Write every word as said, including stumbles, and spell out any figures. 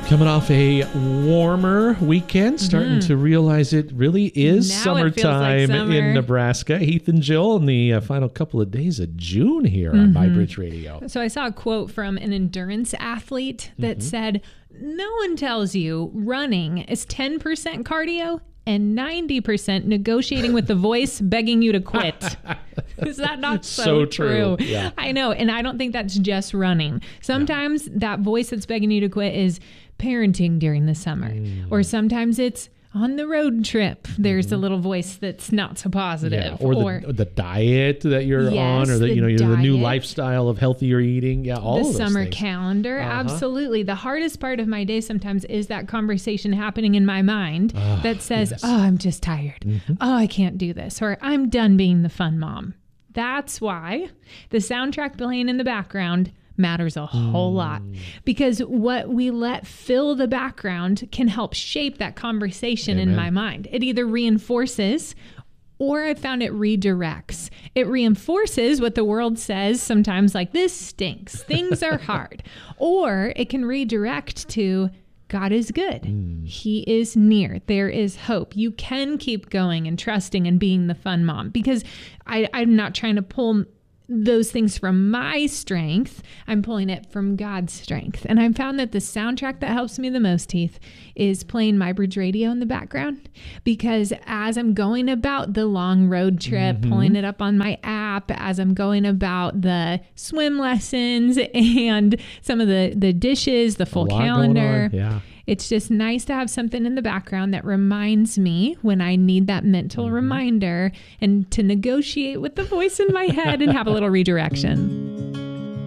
Coming off a warmer weekend, starting mm-hmm. to realize it really is now summertime like summer. in Nebraska. Heath and Jill in the uh, final couple of days of June here mm-hmm. on MyBridge Radio. So I saw a quote from an endurance athlete that mm-hmm. said, no one tells you running is ten percent cardio and ninety percent negotiating with the voice begging you to quit. Is that not so, so true? true? Yeah. I know. And I don't think that's just running. Sometimes yeah. that voice that's begging you to quit is parenting during the summer. Mm. Or sometimes it's on the road trip. There's mm-hmm. a little voice that's not so positive. Yeah. Or, or the, the diet that you're yes, on, or the, the you know, diet, the new lifestyle of healthier eating. Yeah, all the of those summer things. calendar. Uh-huh. Absolutely. The hardest part of my day sometimes is that conversation happening in my mind uh, that says, yes. oh, I'm just tired. Mm-hmm. Oh, I can't do this. Or I'm done being the fun mom. That's why the soundtrack playing in the background matters a whole mm. lot, because what we let fill the background can help shape that conversation Amen. In my mind. It either reinforces or I found it redirects. It reinforces what the world says sometimes, like, this stinks, things are hard. Or it can redirect to, God is good. Mm. He is near. There is hope. You can keep going and trusting and being the fun mom, because I, I'm not trying to pull those things from my strength. I'm pulling it from God's strength. And I found that the soundtrack that helps me the most, Heath, is playing MyBridge Radio in the background, because as I'm going about the long road trip, mm-hmm. pulling it up on my app, as I'm going about the swim lessons and some of the, the dishes, the full calendar. Yeah. It's just nice to have something in the background that reminds me when I need that mental mm-hmm. reminder, and to negotiate with the voice in my head and have a little redirection.